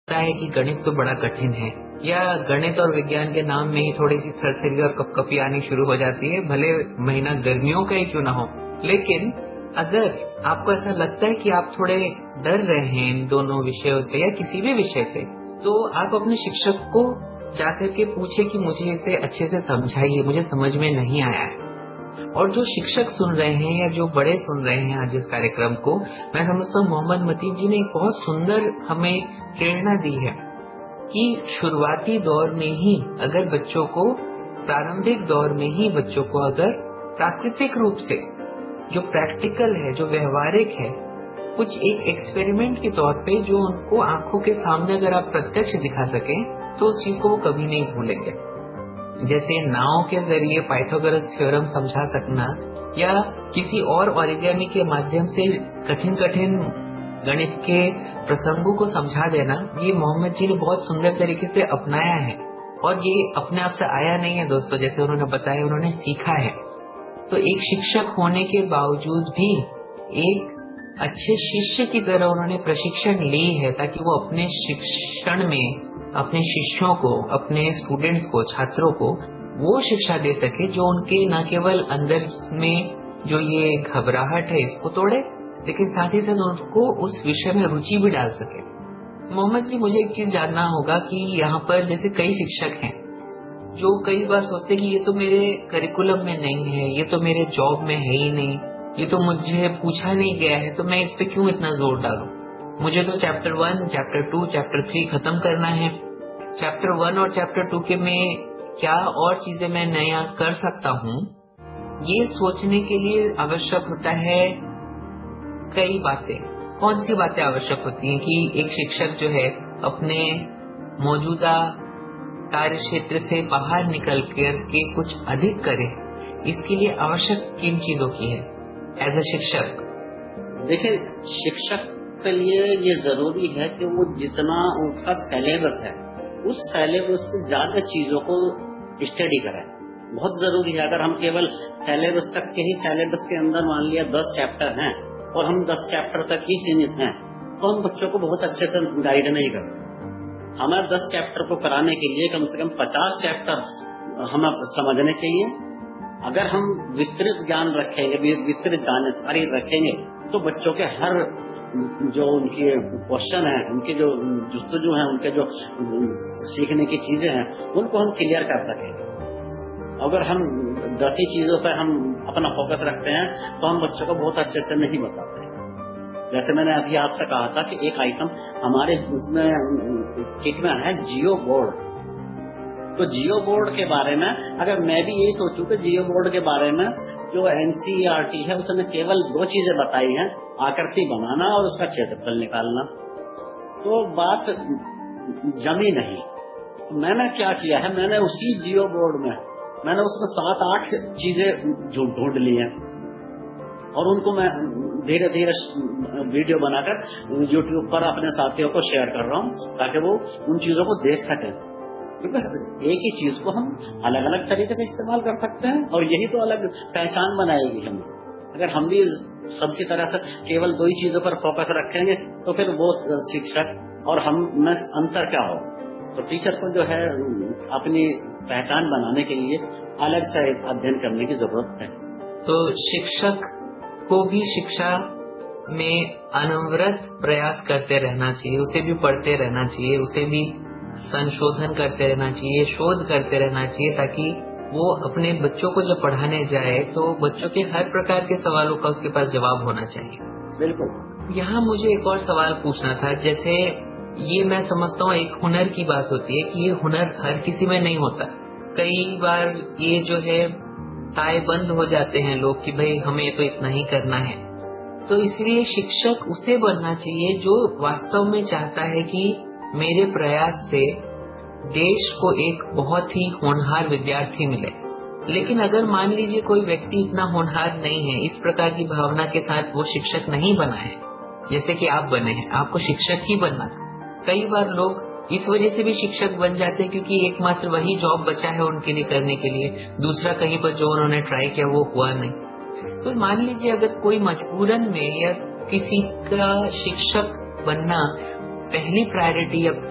लगता है कि गणित तो बड़ा कठिन है, या गणित और विज्ञान के नाम में ही थोड़ी सी सरसरी और कपकपी आनी शुरू हो जाती है, भले महीना गर्मियों का ही क्यों ना हो। लेकिन अगर आपको ऐसा लगता है कि आप थोड़े डर रहे हैं इन दोनों विषयों से या किसी भी विषय से, तो आप अपने शिक्षक को जाकर के पूछे कि मुझे इसे अच्छे से समझाइए, मुझे समझ में नहीं आया है। और जो शिक्षक सुन रहे हैं या जो बड़े सुन रहे हैं आज इस कार्यक्रम को, मैं समझता हूँ मोहम्मद मतीन जी ने एक बहुत सुंदर हमें प्रेरणा दी है कि शुरुआती दौर में ही अगर बच्चों को, प्रारंभिक दौर में ही बच्चों को अगर प्राकृतिक रूप से, जो प्रैक्टिकल है, जो व्यवहारिक है, कुछ एक एक्सपेरिमेंट के तौर पे जो उनको आंखों के सामने अगर आप प्रत्यक्ष दिखा सकें, तो उस चीज को वो कभी नहीं भूलेंगे। जैसे नाव के जरिए पाइथागोरस थ्योरम समझा सकना, या किसी और ओरिगामी के माध्यम से कठिन कठिन गणित के प्रसंगों को समझा देना, ये मोहम्मद जी ने बहुत सुंदर तरीके से अपनाया है। और ये अपने आप से आया नहीं है दोस्तों, जैसे उन्होंने बताया, उन्होंने सीखा है। तो एक शिक्षक होने के बावजूद भी एक अच्छे शिष्य की तरह उन्होंने प्रशिक्षण ली है, ताकि वो अपने शिक्षण में अपने शिष्यों को, अपने स्टूडेंट्स को, छात्रों को वो शिक्षा दे सके जो उनके न केवल अंदर में जो ये घबराहट है इसको तोड़े, लेकिन साथ ही साथ उनको उस विषय में रुचि भी डाल सके। मोहम्मद जी, मुझे एक चीज जानना होगा कि यहाँ पर जैसे कई शिक्षक हैं जो कई बार सोचते कि ये तो मेरे करिकुलम में नहीं है, ये तो मेरे जॉब में है ही नहीं, ये तो मुझे पूछा नहीं गया है, तो मैं इस पे क्यों इतना जोर डालूं। मुझे तो चैप्टर 1, चैप्टर 2, चैप्टर 3 खत्म करना है। चैप्टर 1 और चैप्टर 2 के में क्या और चीजें मैं नया कर सकता हूँ, ये सोचने के लिए आवश्यक होता है कई बातें। कौन सी बातें आवश्यक होती हैं कि एक शिक्षक जो है अपने मौजूदा कार्य क्षेत्र से बाहर निकल कर के कुछ अधिक करे, इसके लिए आवश्यक किन चीजों की है एज अ शिक्षक? देखिए, शिक्षक के लिए ये जरूरी है कि वो जितना उनका सिलेबस है, उस सिलेबस से ज्यादा चीजों को स्टडी करें। बहुत जरूरी है। अगर हम केवल सिलेबस तक के ही, सिलेबस के अंदर मान लिया 10 चैप्टर हैं और हम 10 चैप्टर तक ही सीमित हैं, तो हम बच्चों को बहुत अच्छे से गाइड नहीं करते। हमें 10 चैप्टर को कराने के लिए कम से कम 50 चैप्टर हमें समझने चाहिए। अगर हम विस्तृत ज्ञान रखेंगे, विस्तृत जानकारी रखेंगे, तो बच्चों के हर जो उनके क्वेश्चन है, उनके जो जुस्तजू है, उनके जो सीखने की चीजें हैं, उनको हम क्लियर कर सकेंगे। अगर हम 10 ही चीजों पर हम अपना फोकस रखते हैं, तो हम बच्चों को बहुत अच्छे से नहीं बताते। जैसे मैंने अभी आपसे कहा था कि एक आइटम हमारे उसमें किट में है जियो बोर्ड। तो जियो बोर्ड के बारे में अगर मैं भी यही सोचूं कि जियो बोर्ड के बारे में जो एनसीईआरटी है उसने केवल 2 चीजें बताई हैं, आकृति बनाना और उसका क्षेत्रफल निकालना, तो बात जमी नहीं। तो मैंने क्या किया है, मैंने उसी जियो बोर्ड में मैंने उसमें 7-8 चीजें ढूंढ ली हैं और उनको मैं धीरे धीरे वीडियो बनाकर YouTube पर अपने साथियों को शेयर कर रहा हूँ, ताकि वो उन चीजों को देख सकें। क्योंकि एक ही चीज को हम अलग अलग तरीके से इस्तेमाल कर सकते हैं और यही तो अलग पहचान बनाएगी हमें। अगर हम भी सबकी तरह से केवल 2 ही चीजों पर फोकस रखेंगे, तो फिर वो शिक्षक और हम में अंतर क्या हो। तो टीचर को जो है अपनी पहचान बनाने के लिए अलग से अध्ययन करने की जरूरत है। तो शिक्षक को भी शिक्षा में अनवरत प्रयास करते रहना चाहिए, उसे भी पढ़ते रहना चाहिए, उसे भी संशोधन करते रहना चाहिए, शोध करते रहना चाहिए, ताकि वो अपने बच्चों को जब पढ़ाने जाए तो बच्चों के हर प्रकार के सवालों का उसके पास जवाब होना चाहिए। बिल्कुल। यहाँ मुझे एक और सवाल पूछना था। जैसे ये मैं समझता हूँ एक हुनर की बात होती है कि ये हुनर हर किसी में नहीं होता। कई बार ये जो है ताए बंद हो जाते हैं लोग कि भाई हमें तो इतना ही करना है। तो इसलिए शिक्षक उसे बनना चाहिए जो वास्तव में चाहता है कि मेरे प्रयास से देश को एक बहुत ही होनहार विद्यार्थी मिले। लेकिन अगर मान लीजिए कोई व्यक्ति इतना होनहार नहीं है, इस प्रकार की भावना के साथ वो शिक्षक नहीं बना है जैसे कि आप बने हैं, आपको शिक्षक ही बनना था। कई बार लोग इस वजह से भी शिक्षक बन जाते हैं क्योंकि एकमात्र वही जॉब बचा है उनके लिए करने के लिए, दूसरा कहीं पर जो उन्होंने ट्राई किया वो हुआ नहीं। तो मान लीजिए अगर कोई मजबूरन में या किसी का शिक्षक बनना पहली प्रायोरिटी अब